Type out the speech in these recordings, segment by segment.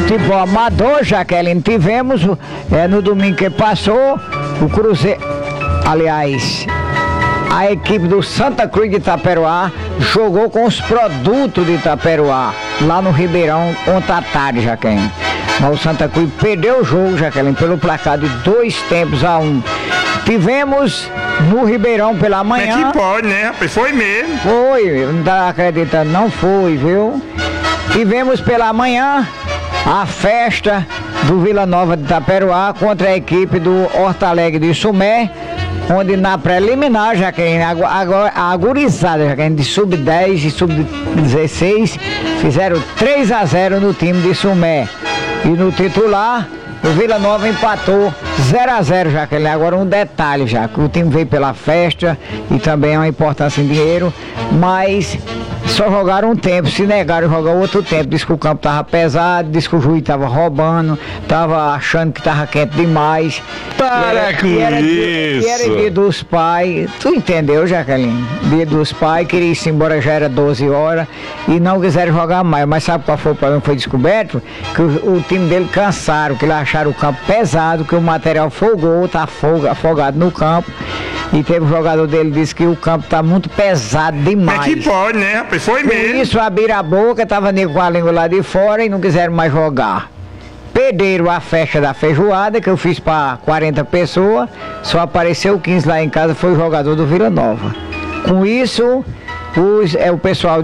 futebol amador, Jaqueline, tivemos no domingo que passou o Cruzeiro, aliás, a equipe do Santa Cruz de Itaperoá jogou com os produtos de Itaperoá, lá no Ribeirão, ontem à tarde, Jaqueline. Mas o Santa Cruz perdeu o jogo, Jaqueline, pelo placar de 2-1. Tivemos no Ribeirão pela manhã. Mas que pode, né, rapaz? Foi mesmo. Foi, não tá acreditando, não foi, viu? Tivemos pela manhã a festa do Vila Nova de Itaperoá contra a equipe do Horto Alegre de Sumé, onde na preliminar, Jaqueline, agora a gurizada, Jaqueline, de sub-10 e sub-16 fizeram 3-0 no time de Sumé. E no titular, o Vila Nova empatou 0-0, Jaqueline. Agora um detalhe, já que o time veio pela festa e também é uma importância em dinheiro, mas só jogaram um tempo, se negaram a jogar outro tempo. Diz que o campo estava pesado, diz que o juiz estava roubando, estava achando que estava quente demais. Para com isso! E era dia dos pais, tu entendeu, Jaqueline? Dia dos pais, queria ir embora, já era 12 horas e não quiseram jogar mais. Mas sabe qual foi o problema que foi descoberto? Que o time dele cansaram, que eles acharam o campo pesado, que o material folgou, tá afogado no campo. E teve um jogador dele que disse que o campo tá muito pesado demais. Mas que pode, né, rapaz? Foi Por mesmo. isso abriram a boca, tava nego com a língua lá de fora e não quiseram mais jogar. Perderam a festa da feijoada, que eu fiz para 40 pessoas, só apareceu 15 lá em casa, foi o jogador do Vila Nova. Com isso, o pessoal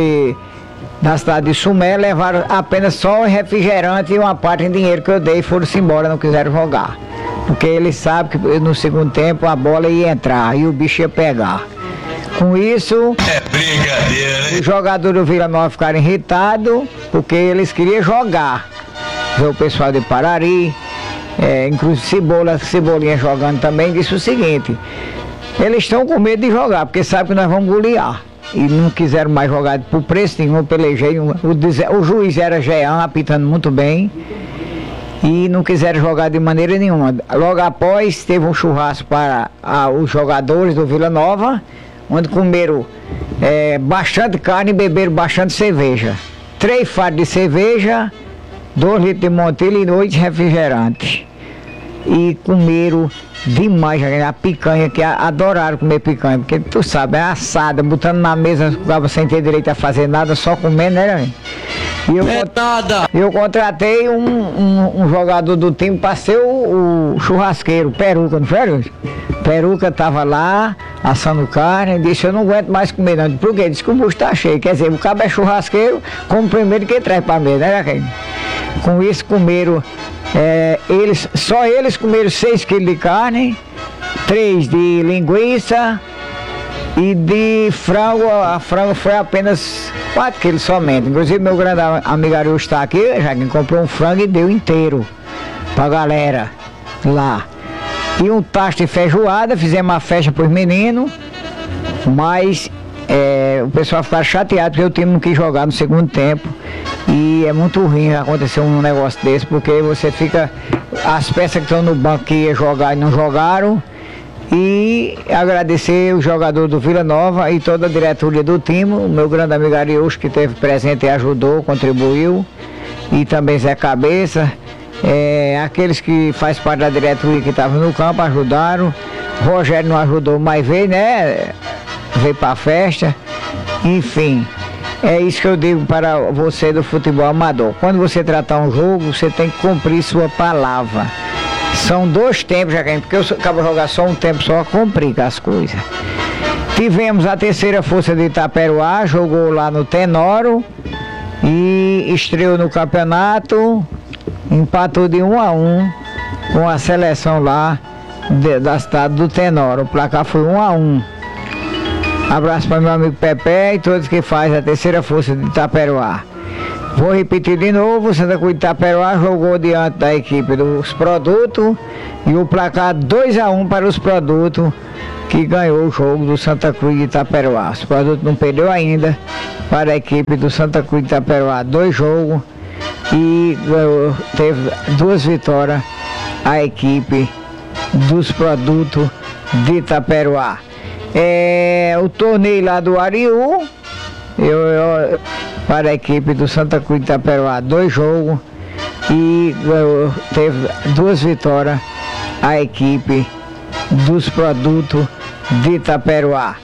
da cidade de Sumé levaram apenas só o refrigerante e uma parte em dinheiro que eu dei e foram-se embora, não quiseram jogar. Porque eles sabem que no segundo tempo a bola ia entrar e o bicho ia pegar. Com isso, É brincadeira, hein? os jogadores do Vila Nova ficaram irritados porque eles queriam jogar. O pessoal de Parari, inclusive Cebolinha jogando também, disse o seguinte: eles estão com medo de jogar, porque sabem que nós vamos golear. E não quiseram mais jogar por preço nenhum, pelejei. O juiz era Jean, apitando muito bem. E não quiseram jogar de maneira nenhuma. Logo após, teve um churrasco para os jogadores do Vila Nova, onde comeram bastante carne e beberam bastante cerveja. 3 fardos de cerveja, 2 litros de Montilho e 8 refrigerantes. E comeram demais, a picanha, que adoraram comer picanha, porque tu sabe, é assada, botando na mesa, ficava sem ter direito a fazer nada, só comendo, né? E eu contratei um jogador do time para ser o churrasqueiro, Peruca, não foi? Peruca estava lá, assando carne, e disse: eu não aguento mais comer não. Por quê? Disse que o bucho está cheio. Quer dizer, o cabo é churrasqueiro, come primeiro que traz para a mesa, né, Jaqueline? Com isso comeram, só eles comeram 6 quilos de carne, 3 de linguiça, e de frango, a frango foi apenas 4 quilos somente. Inclusive meu grande amigo Arius está aqui, já que comprou um frango e deu inteiro pra galera lá. E um tacho de feijoada, fizemos uma festa pros meninos, mas o pessoal ficou chateado porque o time não quis jogar no segundo tempo. E é muito ruim acontecer um negócio desse, porque você fica, as peças que estão no banco que ia jogar e não jogaram. E agradecer o jogador do Vila Nova e toda a diretoria do time, o meu grande amigo Arius, que esteve presente e ajudou, contribuiu, e também Zé Cabeça, aqueles que faz parte da diretoria que estavam no campo ajudaram. Rogério não ajudou, mas veio, né? Veio para a festa. Enfim, é isso que eu digo para você do futebol amador. Quando você tratar um jogo, você tem que cumprir sua palavra. São 2 tempos, Jaqueline, porque eu acabo de jogar só um tempo só, complica as coisas. Tivemos a terceira força de Itaperoá, jogou lá no Tenório e estreou no campeonato, empatou de 1-1 com a seleção lá da cidade do Tenório. O placar foi 1-1. Abraço para meu amigo Pepe e todos que fazem a terceira força de Itaperoá. Vou repetir de novo: o Santa Cruz de Itaperoá jogou diante da equipe dos produtos e o placar 2-1 para os produtos, que ganhou o jogo do Santa Cruz de Itaperoá. Os produtos não perdeu ainda para a equipe do Santa Cruz de Itaperoá. 2 jogos e teve 2 vitórias a equipe dos produtos de Itaperoá. O torneio lá do Ariú, para a equipe do Santa Cruz de Itaperoá, 2 jogos e teve 2 vitórias a equipe dos produtos de Itaperuá.